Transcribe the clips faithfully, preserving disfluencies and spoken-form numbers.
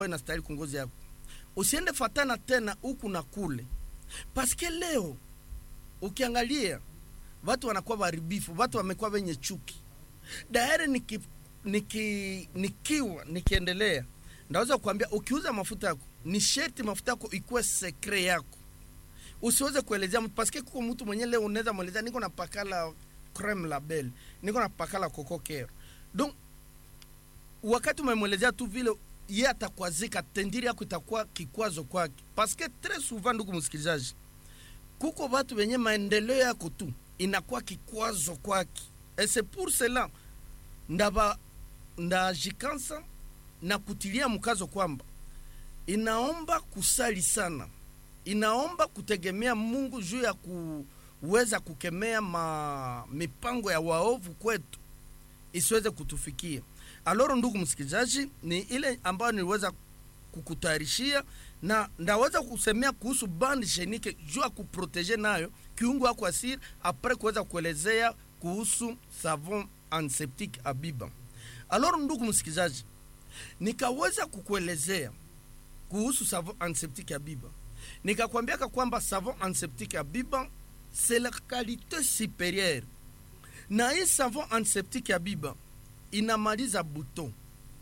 inastahili kungozi yako. Usiende fatana tena huku na kule. Paske leo ukiangalia watu wanakuwa waribifu, watu wamekuwa wenye chuki. Daire niki niki nikiwa nikiendelea, ndaweza kukuambia ukiuza mafuta yako, ni sherti mafuta yako ikuwe secret yako. Usiweze kuelezea mtu, paske kuko mtu mwenye leo unaweza mwelezea niko na pakala creme label, niko na pakala coco care. Donc wakati umemwelezea tu vile, yeye atakwazika, tendiri yako itakuwa kikwazo kwake. Paske très souvent, ndugu msikilizaji, kuko watu wenye maendeleo yako tu inakuwa kikwazo kwake. Et c'est pour cela ndaba ndajikansa na kutilia mkazo kwamba inaomba kusali sana, inaomba kutegemea Mungu juu ya kuweza kukemea ma mipango ya waovu kwetu isiweze kutufikia. Aloro ndugu msikilizaji, ni ile ambayo niliweza kukutayarishia, na ndaweza kusemea kuhusu bande jenike juu ya kuproteger nayo kiungo yako asiri, apres kuweza kuelezea kuhusu savon antiseptique Abiba. Aloro ndugu msikilizaji, nikaweza kukuelezea kuhusu savon antiseptique Abiba. Nikakwambia kwamba savon antiseptique Abiba c'est la qualité supérieure. Na hii savon antiseptique Abiba inamaliza buton,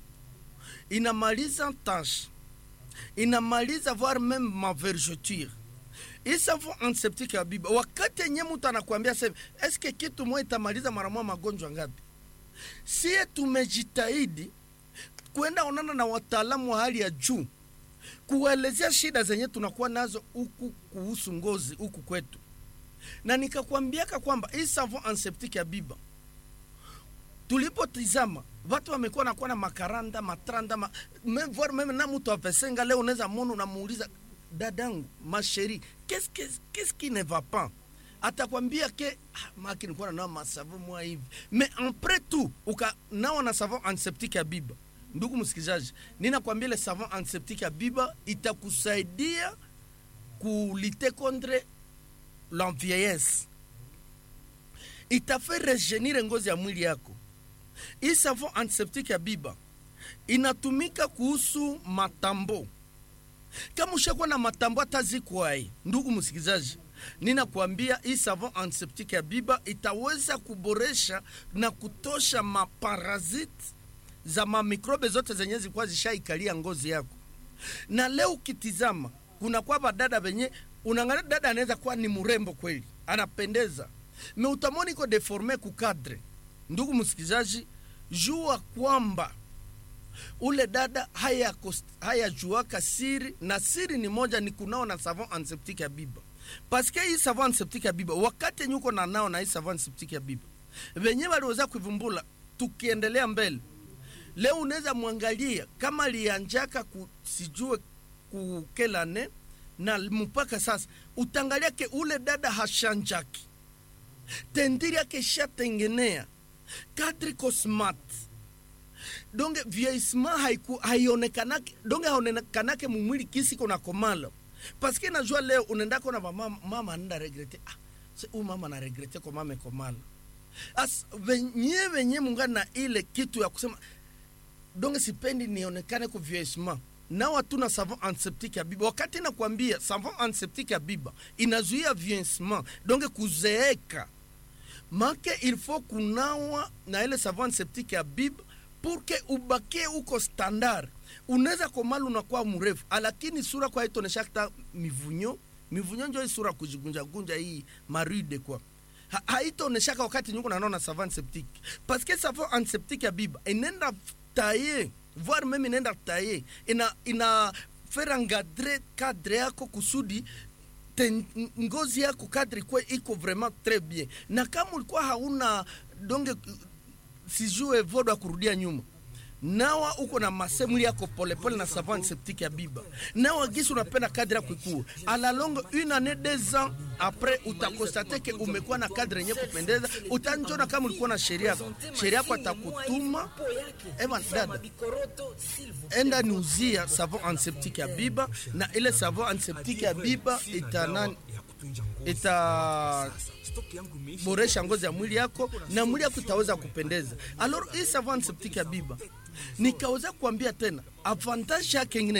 inamaliza tache, inamaliza voire même ma vergeture. Hii savon antiseptique Abiba, wakati yenye mtu anakuambia sasa, eske kitu moja itamaliza mara moja magonjwa ngapi? Sie tumejitahidi kwenda onana na wataalamu wa hali ya juu kuelezea shida zenye tunakuwa nazo huku kuhusu ngozi huku kwetu. Na nikakwambiaka kwamba hii savon antiseptique Abiba, tulipotizama watu wamekuwa na kuwa na makaranda, matranda, ma, même voir même na mtu apesenga leo unaweza muone unamuuliza, dadangu, ma chérie, qu'est-ce qu'est-ce qu'est-ce qui ne va pas? Atakwambia ke ah, maki nilikuwa na ma savon moi hivi. Mais après tout, uka nao na savon antiseptique Abiba. Ndugu msikilizaji, ninakwambia le savon antiseptique Abiba itakusaidia kulite contre la vieillesse. Itafe rejenire ngozi ya mwili yako. Hii savon antiseptique Abiba inatumika kuhusu matambo. Kama ushakuwa na matambo atazikwai, ndugu msikilizaji, ninakwambia hii savon antiseptique Abiba itaweza kuboresha na kutosha maparazite za mamikrobe zote zenye zilikuwa zishaikalia ngozi yako. Na leo ukitizama, kuna kwa badada benye unangalia dada anaweza kuwa ni mrembo kweli, anapendeza, me utamoni ko deforme ku cadre. Ndugu msikilizaji, jua kwamba ule dada haya haya juaka siri, na siri ni moja, ni kunao na savon antiseptique Abiba. Paske hii savon antiseptique Abiba, wakati nyuko na nao na hii savon antiseptique Abiba, wenye waliweza kuivumbula, tukiendelea mbele, leo unaweza muangalia kama lianjaka kusijue kukelane na mpaka sasa, utangalia ke ule dada hashanjaki, tendiri yake shatengenea, kadri kosmat. Donge vieillissement haiku haionekanake, donge haonekanake mumwili kisi kona komala. Paske najua leo unaenda kona mama mama anda regrete, ah se u mama na regrete kwa mama komala. As venye venye mungana ile kitu ya kusema donge sipendi nionekane ku vieillissement. Na watu na savon antiseptique Abiba, wakati nakwambia savon antiseptique Abiba inazuia vieillissement, donge kuzeeka. Make il faut kunawa na ile savon antiseptique Abiba pour que ubakie uko standard. Unaweza komala unakuwa mrefu, lakini sura kwa ito neshakta mivunyo, mivunyo njo hii sura kujigunja gunja hii maride kwa. Ha, haito neshaka wakati nyuko na naona savon antiseptique. Parce que savon antiseptique Abiba inenda tailler, voire même inenda tailler, ina ina faire engadrer cadre yako kusudi ten, ngozi yako cadre kwa iko vraiment très bien. Na kama ulikuwa hauna donge sijue vodo kurudia nyuma, nawa uko na masemuli yako pole pole na savon antiseptique Abiba, nawa gisu unapenda cadre yako ikue à la longue, une année deux ans après utakostate ke umekuwa na cadre yenye kupendeza. Utanjona kama ulikuwa na sheria, sheria yako atakutuma, ema dada, enda niuzia savon antiseptique Abiba, na ile savon antiseptique Abiba itana ita boresha ngozi ya mwili yako na mwili yako itaweza kupendeza. Alors hii savon antiseptique Abiba nikaweza kuambia tena, avantage yake ingine